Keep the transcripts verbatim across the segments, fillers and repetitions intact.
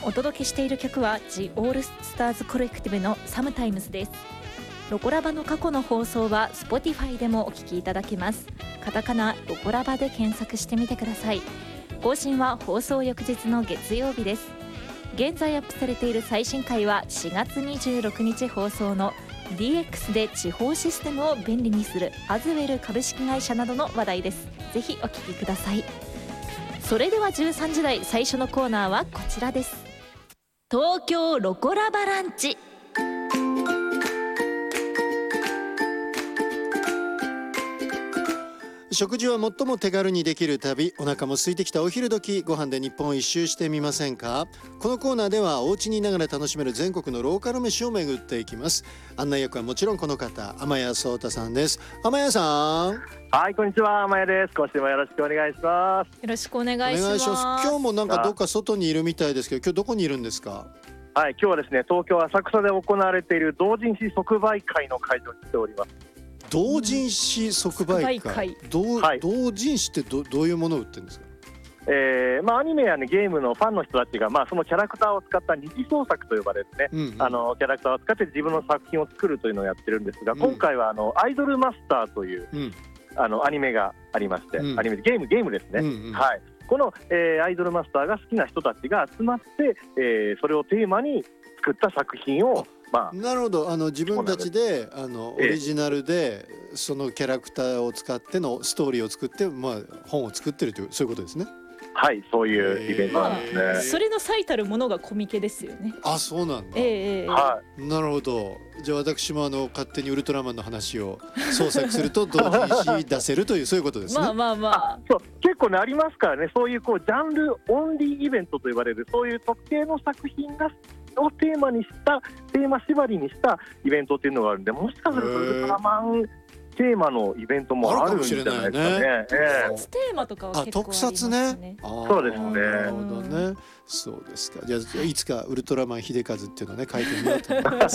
お届けしている曲は The All Stars Collective の Sometimes です。ロコラバの過去の放送は Spotify でもお聞きいただけます。カタカナロコラバで検索してみてください。更新は放送翌日の月曜日です。現在アップされている最新回はしがつにじゅうろくにち放送の ディーエックス で地方システムを便利にするアズウェル株式会社などの話題です。ぜひお聞きください。それではじゅうさんじ台最初のコーナーはこちらです。東京ロコラバランチ。 食事は最も手軽にできる旅、お腹も空いてきたお昼時、ご飯で日本を一周してみませんか。このコーナーではお家にいながら楽しめる全国のローカル飯を巡っていきます。案内役はもちろんこの方、天谷壮太さんです。天谷さん。 はい、こんにちは、天谷です。今週もよろしくお願いします。 よろしくお願いします。 今日もなんかどっか外にいるみたいですけど、今日どこにいるんですか。 はい、今日はですね、東京浅草で行われている同人誌即売会の会場に来ております。 同人誌即売会、同、はい、同人誌って ど, どういうものを売ってるんですか。 えーまあ、アニメや、ね、ゲームのファンの人たちが、まあ、そのキャラクターを使った二次創作と呼ばれる、ね、うんうん、あのキャラクターを使って自分の作品を作るというのをやってるんですが、うん、今回はあのアイドルマスターという、うん、あのアニメがありまして、うん、アニメゲームゲームですね、うんうん、はい、この、えー、アイドルマスターが好きな人たちが集まって、えー、それをテーマに作った作品を、まあ、 なるほど、あの自分たちであのオリジナルで、えー、そのキャラクターを使ってのストーリーを作って、まあ、本を作ってるという、そういうことですね。 はい、そういうイベントなんですね、 まあ、それの最たるものがコミケですよね。 あ、そうなんだ、 えーはい、 なるほど。じゃあ私もあの勝手にウルトラマンの話を創作すると同人誌出せるというそういうことですね。 まあまあまあ、 あ、そう、結構ねありますからね、そういうこうジャンルオンリーイベントと呼ばれる、そういう特定の作品がをテーマにしたテーマ縛りにしたイベントっていうのがあるんで、もしかするとウルトラマンテーマのイベントもあるんじゃないですかね。 特撮テーマとかは結構ありますね。 あ、特撮ね。 そうですね。 なるほどね。そうですか。じゃあいつかウルトラマン秀和っていうのね書いてみようと思います。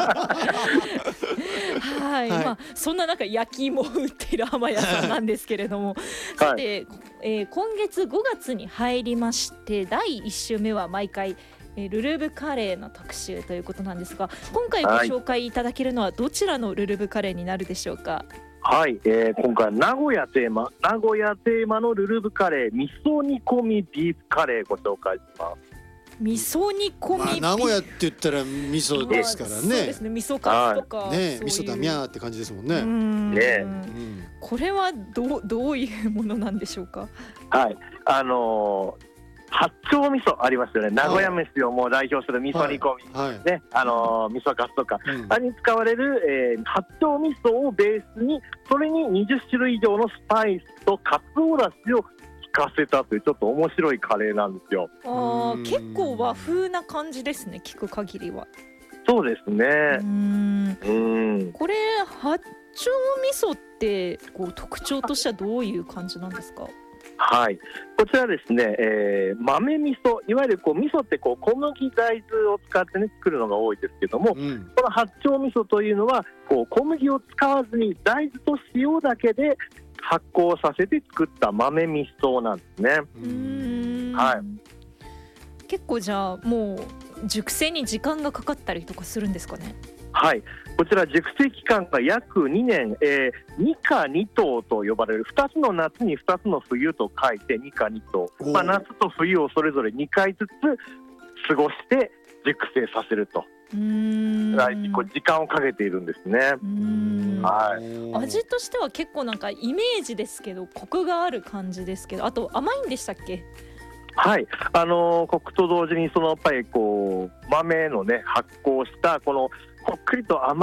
はい、はい、まあそんな中焼き芋を売っている天谷さんなんですけれども、さて、はい、えー、今月ごがつに入りましてだいいっ週目は毎回ルルブカレーの特集ということなんですが、今回ご紹介いただけるのはどちらのルルブカレーになるでしょうか。 はい、えー、今回は名古屋テーマ名古屋テーマのルルブカレー味噌煮込みビーフカレーご紹介します。 味噌煮込み、まあ、 名古屋って言ったら味噌ですからね。そうですね、味噌カツとか、 ね、味噌だみゃーって感じですもんね。 うん、ね、 うん、 これはどう、どういうものなんでしょうか。 はい、あのー八丁味噌ありますよね。名古屋飯をもう代表する味噌煮込み、はいはい、ね、あのー、味噌カツとか、うん、あれに使われる、えー、八丁味噌をベースに、それににじゅっしゅるい以上のスパイスとカツオだしを効かせたというちょっと面白いカレーなんですよ。 あ、結構和風な感じですね、聞く限りは。 そうですね。うーん、これ八丁味噌ってこう特徴としてはどういう感じなんですか。 はい、こちらですね、えー、豆味噌、いわゆるこう味噌ってこう小麦大豆を使って、ね、作るのが多いですけども、うん、この八丁味噌というのはこう小麦を使わずに大豆と塩だけで発酵させて作った豆味噌なんですね。 うーん、 はい、 結構じゃあもう熟成に時間がかかったりとかするんですかね。 はい、こちら熟成期間が約にねん、えー、にかにとうと呼ばれるふたつの夏にふたつの冬と書いてにかにとう、まあ、夏と冬をそれぞれにかいずつ過ごして熟成させると。うーん、時間をかけているんですね。うーん、はい、 味としては結構なんかイメージですけどコクがある感じですけど、あと甘いんでしたっけ。 はい、あのー、コクと同時にそのやっぱりこう豆のね発酵したこのこっくりと甘